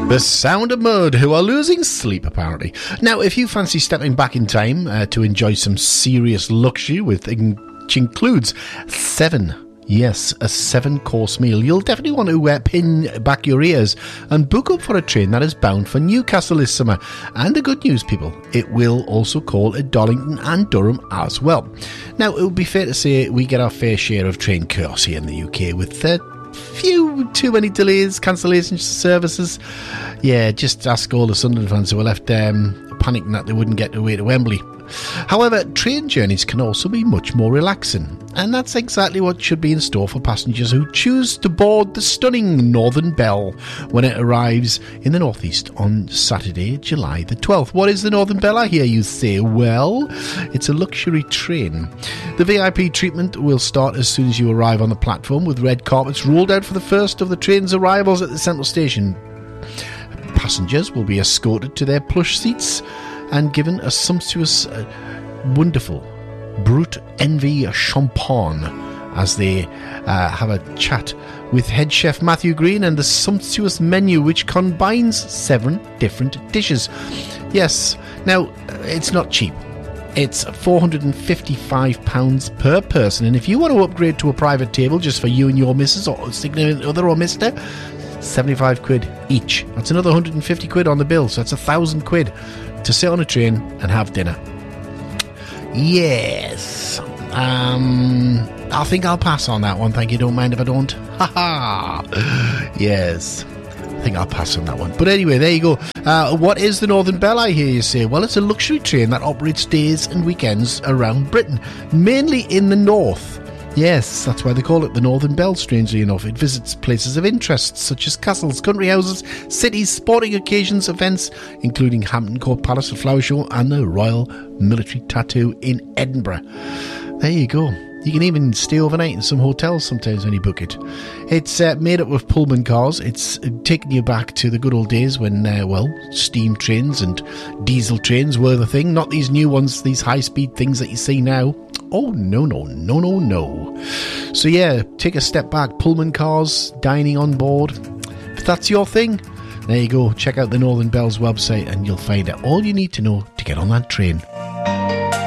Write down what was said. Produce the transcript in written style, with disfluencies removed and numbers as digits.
The Sound of Mud, who are losing sleep apparently. Now, if you fancy stepping back in time to enjoy some serious luxury, which includes a 7-course meal, you'll definitely want to pin back your ears and book up for a train that is bound for Newcastle this summer. And the good news, people, it will also call at Darlington and Durham as well. Now, it would be fair to say we get our fair share of train chaos here in the UK with few too many delays, cancellations, services. Yeah, just ask all the Sunderland fans who were left panicking that they wouldn't get away to Wembley. However, train journeys can also be much more relaxing, and that's exactly what should be in store for passengers who choose to board the stunning Northern Belle when it arrives in the northeast on Saturday, July the 12th. What is the Northern Belle, I hear you say? Well, it's a luxury train. The VIP treatment will start as soon as you arrive on the platform, with red carpets rolled out for the first of the train's arrivals at the central station. Passengers will be escorted to their plush seats and given a sumptuous, wonderful Brut Envy champagne as they have a chat with head chef Matthew Green and the sumptuous menu, which combines 7 different dishes. Yes, now, it's not cheap. It's £455 per person, and if you want to upgrade to a private table just for you and your missus or significant other or mister, 75 quid each. That's another 150 quid on the bill, so that's 1,000 quid to sit on a train and have dinner. Yes. I think I'll pass on that one. Thank you. Don't mind if I don't. Ha. Yes. I think I'll pass on that one. But anyway, there you go. What is the Northern Belle, I hear you say? Well, it's a luxury train that operates days and weekends around Britain, mainly in the north. Yes, that's why they call it the Northern Belle, strangely enough. It visits places of interest such as castles, country houses, cities, sporting occasions, events, including Hampton Court Palace, the Flower Show and the Royal Military Tattoo in Edinburgh. There you go. You can even stay overnight in some hotels sometimes when you book it. It's made up of Pullman cars. It's taking you back to the good old days when, steam trains and diesel trains were the thing, not these new ones, these high-speed things that you see now. Oh, no. So yeah, take a step back. Pullman cars, dining on board. If that's your thing, there you go. Check out the Northern Belle's website and you'll find out all you need to know to get on that train.